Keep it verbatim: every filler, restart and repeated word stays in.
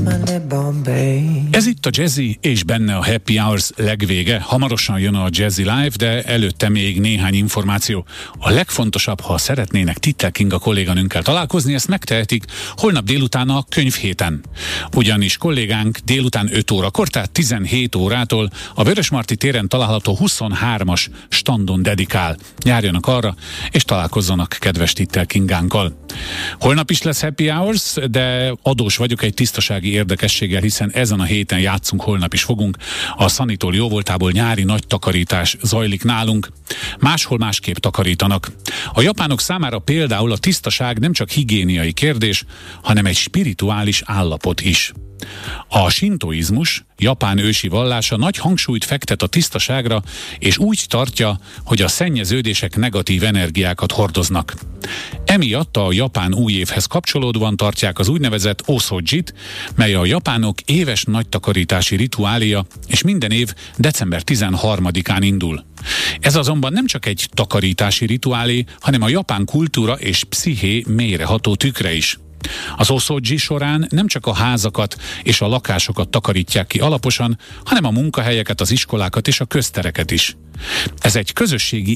Ez itt a Jazzy, és benne a Happy Hours legvége. Hamarosan jön a Jazzy Live, de előtte még néhány információ. A legfontosabb, ha szeretnének Tittel Kinga kolléganőnkkel találkozni, ezt megtehetik holnap délután a könyvhéten. Ugyanis kollégánk délután öt órakor, tehát tizenhét órától a Vörösmarty téren található huszonhármas standon dedikál. Járjanak arra, és találkozzanak kedves Tittel Kingánkkal. Holnap is lesz Happy Hours, de adós vagyok egy tisztasági érdekességgel, hiszen ezen a héten játszunk, holnap is fogunk. A Sanitól jóvoltából nyári nagy takarítás zajlik nálunk. Máshol másképp takarítanak. A japánok számára például a tisztaság nem csak higiéniai kérdés, hanem egy spirituális állapot is. A sintoizmus, japán ősi vallása nagy hangsúlyt fektet a tisztaságra, és úgy tartja, hogy a szennyeződések negatív energiákat hordoznak. Emiatt a japán új évhez kapcsolódóan tartják az úgynevezett Osojit, mely a japánok éves nagy takarítási rituáléja, és minden év december tizenharmadikán indul. Ez azonban nem csak egy takarítási rituálé, hanem a japán kultúra és psziché mélyreható tükre is. Az Osoji során nem csak a házakat és a lakásokat takarítják ki alaposan, hanem a munkahelyeket, az iskolákat és a köztereket is. Ez egy közösségi